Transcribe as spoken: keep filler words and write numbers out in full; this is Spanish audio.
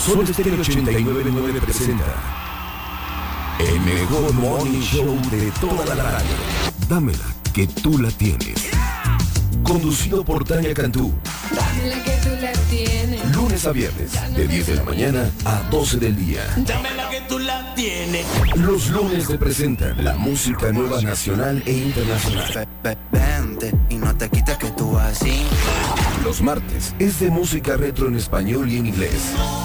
Sol Estéreo ochenta y nueve punto nueve presenta el mejor morning show de toda la radio. Dámela que tú la tienes. Conducido por Tania Cantú. Dámela que tú la tienes. Lunes a viernes, de diez de la mañana a doce del día. Dámela que tú la tienes. Los lunes te presentan la música nueva nacional e internacional. Vente y no te quites que tú así. Los martes es de música retro en español y en inglés.